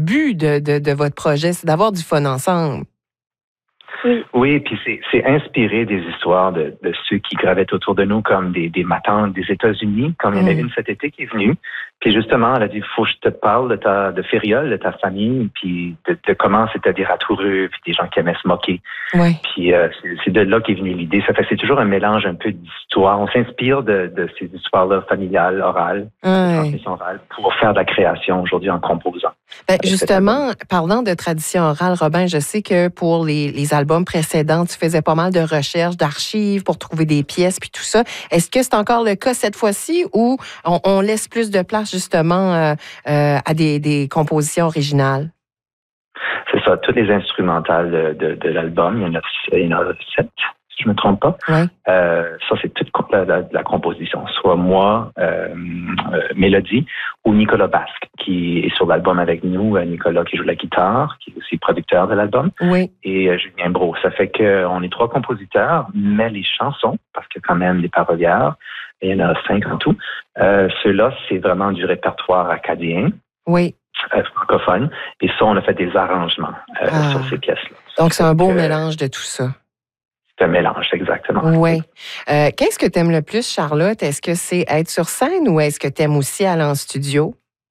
but de votre projet, c'est d'avoir du fun ensemble. Oui, puis c'est inspiré des histoires de ceux qui gravitent autour de nous, comme des matantes des États-Unis, comme il y en a une cet été qui est venue. Puis justement, elle a dit, faut que je te parle de Fériol, de ta famille, puis de comment c'est-à-dire à Toureux, puis des gens qui aimaient se moquer. Oui. Puis c'est de là qu'est venue l'idée. Ça fait que c'est toujours un mélange un peu d'histoires. On s'inspire de ces histoires-là familiales, orales, de transmission orale, pour faire de la création aujourd'hui en composant. Ben, justement, parlant de tradition orale, Robin, je sais que pour les albums précédents, tu faisais pas mal de recherches, d'archives pour trouver des pièces puis tout ça. Est-ce que c'est encore le cas cette fois-ci ou on laisse plus de place justement à des compositions originales? C'est ça, toutes les instrumentales de l'album, il y en a 7, si je me trompe pas. Oui. Ça, c'est toute la composition. Soit moi, Mélodie, ou Nicolas Basque, qui est sur l'album avec nous. Nicolas qui joue la guitare, qui est aussi producteur de l'album. Oui. Et Julien Brault. Ça fait qu'on est 3 compositeurs, mais les chansons, parce que quand même les parolières, il y en a 5 en tout, ceux-là, c'est vraiment du répertoire acadien. Oui. Francophone. Et ça, on a fait des arrangements sur ces pièces-là. Donc, c'est un beau mélange de tout ça. C'est un mélange, exactement. Oui. Qu'est-ce que tu aimes le plus, Charlotte? Est-ce que c'est être sur scène ou est-ce que tu aimes aussi aller en studio?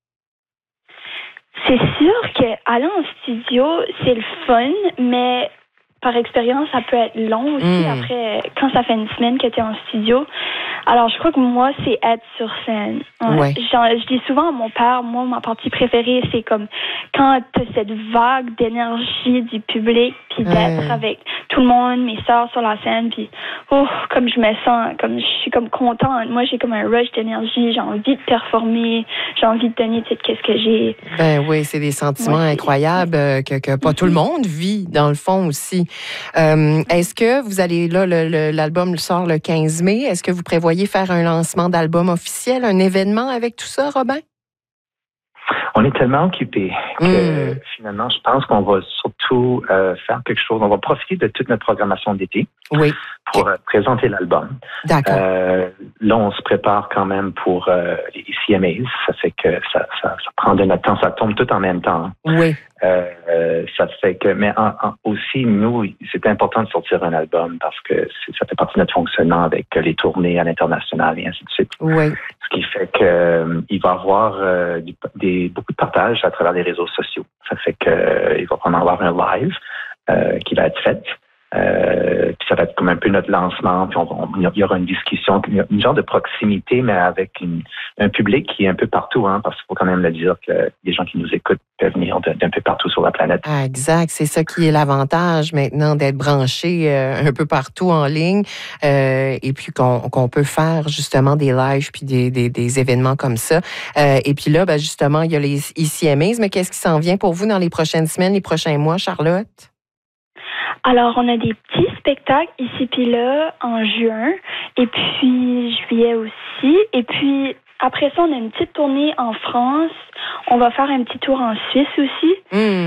C'est sûr qu'aller en studio, c'est le fun, mais par expérience, ça peut être long aussi. Après, quand ça fait une semaine que tu es en studio. Alors, je crois que moi, c'est être sur scène. Ouais. Je dis souvent à mon père, moi, ma partie préférée, c'est comme quand tu as cette vague d'énergie du public, puis d'être avec tout le monde, mes sœurs sur la scène, puis comme je me sens, comme je suis comme contente. Moi, j'ai comme un rush d'énergie, j'ai envie de performer, j'ai envie de donner tout ce que j'ai. Ben oui, c'est des sentiments incroyables que pas tout le monde vit, dans le fond aussi. Est-ce que vous allez, là, l'album sort le 15 mai, est-ce que vous prévoyez faire un lancement d'album officiel, un événement avec tout ça, Robin? On est tellement occupés que finalement, je pense qu'on va surtout faire quelque chose. On va profiter de toute notre programmation d'été pour présenter l'album. D'accord. Là, on se prépare quand même pour les CMAs. Ça fait que ça prend de notre temps. Ça tombe tout en même temps. Oui. Ça fait que, mais aussi, nous, c'est important de sortir un album parce que ça fait partie de notre fonctionnement avec les tournées à l'international et ainsi de suite. Oui. Ce qui fait qu'il va y avoir beaucoup de partage à travers les réseaux sociaux. Ça fait qu'il va vraiment avoir un live qui va être fait. Puis ça va être comme un peu notre lancement. Puis il y aura une discussion, une genre de proximité, mais avec un public qui est un peu partout, hein, parce qu'il faut quand même le dire que les gens qui nous écoutent peuvent venir d'un peu partout sur la planète. Ah, exact. C'est ça qui est l'avantage maintenant d'être branché un peu partout en ligne et puis qu'on peut faire justement des lives puis des événements comme ça. Et puis là, ben, justement, il y a les ICMAs, mais qu'est-ce qui s'en vient pour vous dans les prochaines semaines, les prochains mois, Charlotte? Alors, on a des petits spectacles ici puis là en juin et puis juillet aussi. Et puis, après ça, on a une petite tournée en France. On va faire un petit tour en Suisse aussi.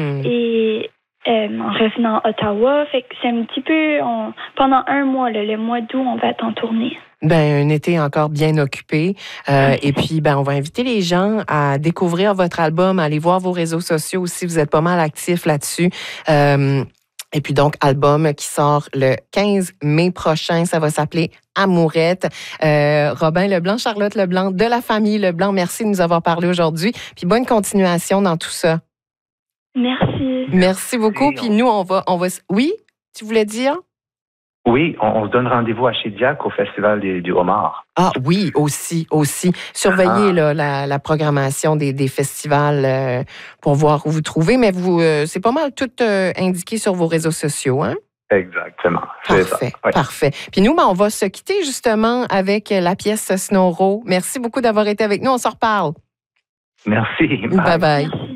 Et en revenant à Ottawa. Fait que c'est un petit peu... pendant un mois, le mois d'août, on va être en tournée. Ben, un été encore bien occupé. Et puis, ben, on va inviter les gens à découvrir votre album, à aller voir vos réseaux sociaux aussi. Vous êtes pas mal actifs là-dessus. Et puis donc, album qui sort le 15 mai prochain. Ça va s'appeler Amourette. Robin Leblanc, Charlotte Leblanc, de la famille Leblanc, merci de nous avoir parlé aujourd'hui. Puis bonne continuation dans tout ça. Merci. Merci beaucoup. Puis nous, on va... Oui, tu voulais dire? Oui, on se donne rendez-vous à Chidiac au Festival du Homard. Ah oui, aussi. Surveillez là, la programmation des festivals pour voir où vous trouvez, mais vous, c'est pas mal tout indiqué sur vos réseaux sociaux, hein? Exactement. Parfait, parfait. Puis nous, ben, on va se quitter justement avec la pièce Snow Row. Merci beaucoup d'avoir été avec nous. On s'en reparle. Merci. Bye bye.